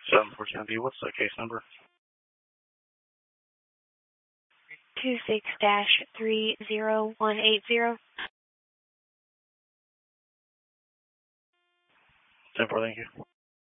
714B, what's the case number? 26-30180. 10-4, thank you.